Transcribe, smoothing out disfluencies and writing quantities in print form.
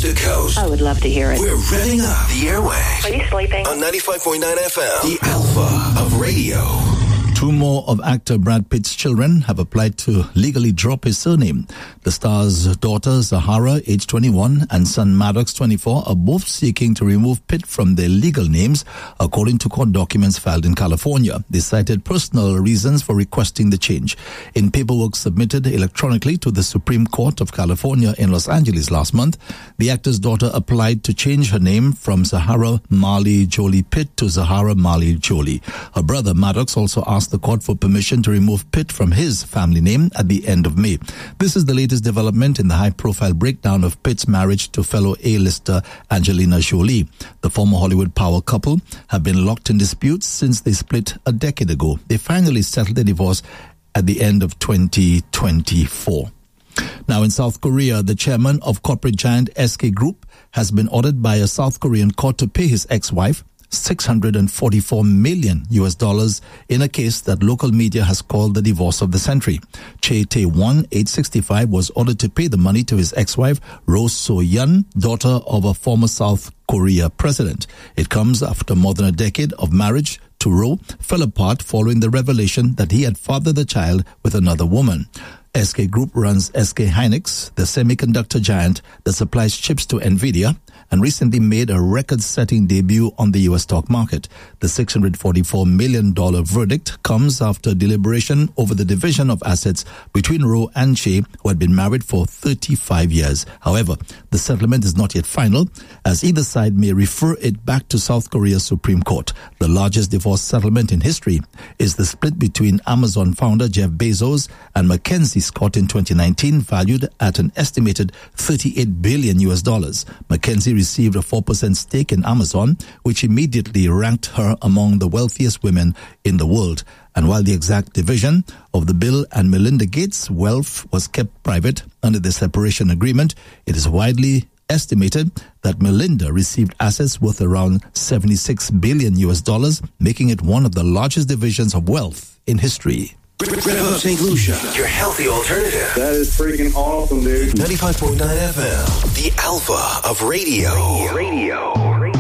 to coast. I would love to hear it. We're revving up the airwaves. Are you sleeping? On 95.9 FM, the Alpha of radio. Two more of actor Brad Pitt's children have applied to legally drop his surname. The star's daughter, Zahara, age 21, and son Maddox, 24, are both seeking to remove Pitt from their legal names, according to court documents filed in California. They cited personal reasons for requesting the change. In paperwork submitted electronically to the Supreme Court of California in Los Angeles last month, the actor's daughter applied to change her name from Zahara Marley Jolie Pitt to Zahara Marley Jolie. Her brother, Maddox, also asked the court for permission to remove Pitt from his family name at the end of May. This is the latest development in the high-profile breakdown of Pitt's marriage to fellow A-lister Angelina Jolie. The former Hollywood power couple have been locked in disputes since they split a decade ago. They finally settled their divorce at the end of 2024. Now, in South Korea, the chairman of corporate giant SK Group has been ordered by a South Korean court to pay his ex-wife $644 million in a case that local media has called the divorce of the century. Chae Tae-won, age 65, was ordered to pay the money to his ex-wife, Roh So-yeon, daughter of a former South Korea president. It comes after more than a decade of marriage to Roh fell apart following the revelation that he had fathered the child with another woman. SK Group runs SK Hynix, the semiconductor giant that supplies chips to NVIDIA, and recently made a record-setting debut on the U.S. stock market. The $644 million verdict comes after deliberation over the division of assets between Roh and Chae, who had been married for 35 years. However, the settlement is not yet final, as either side may refer it back to South Korea's Supreme Court. The largest divorce settlement in history is the split between Amazon founder Jeff Bezos and Mackenzie Scott in 2019, valued at an estimated $38 billion. Mackenzie received a 4% stake in Amazon, which immediately ranked her among the wealthiest women in the world. And while the exact division of the Bill and Melinda Gates wealth was kept private under the separation agreement, it is widely estimated that Melinda received assets worth around $76 billion, making it one of the largest divisions of wealth in history. Rev up St. Lucia, your healthy alternative. That is freaking awesome, dude. 95.9 FM, the Alpha of radio.